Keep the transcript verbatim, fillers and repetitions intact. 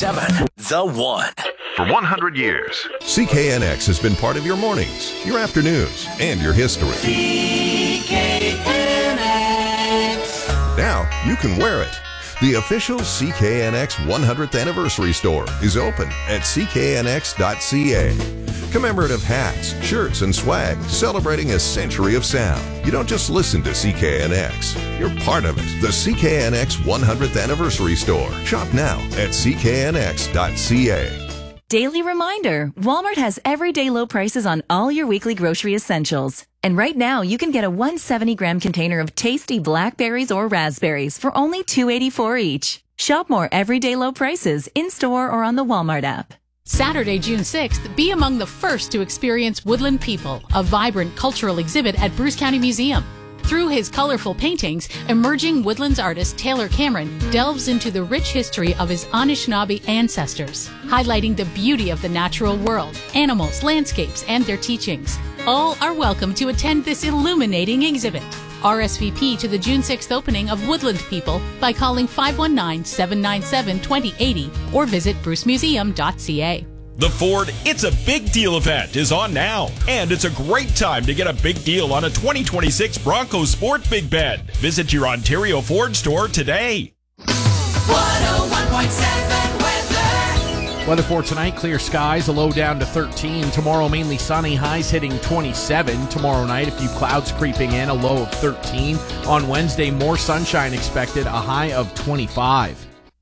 seven, The One. For one hundred years, C K N X has been part of your mornings, your afternoons, and your history. C K N X. Now you can wear it. The official C K N X one hundredth Anniversary Store is open at C K N X dot C A. Commemorative hats, shirts, and swag celebrating a century of sound. You don't just listen to C K N X. You're part of it. The C K N X one hundredth Anniversary Store. Shop now at C K N X dot C A. Daily reminder, Walmart has everyday low prices on all your weekly grocery essentials. And right now, you can get a one hundred seventy gram container of tasty blackberries or raspberries for only two eighty-four each. Shop more everyday low prices in-store or on the Walmart app. Saturday, June sixth, be among the first to experience Woodland People, a vibrant cultural exhibit at Bruce County Museum. Through his colorful paintings, emerging woodlands artist Taylor Cameron delves into the rich history of his Anishinaabe ancestors, highlighting the beauty of the natural world, animals, landscapes, and their teachings. All are welcome to attend this illuminating exhibit. R S V P to the June sixth opening of Woodland People by calling five one nine, seven nine seven, two zero eight zero or visit bruce museum dot c a. The Ford It's a Big Deal event is on now, and it's a great time to get a big deal on a twenty twenty-six Bronco Sport Big Bed. Visit your Ontario Ford store today. one oh one point seven weather. Weather for tonight, clear skies, a low down to thirteen. Tomorrow, mainly sunny, highs hitting twenty-seven. Tomorrow night, a few clouds creeping in, a low of thirteen. On Wednesday, more sunshine expected, a high of twenty-five.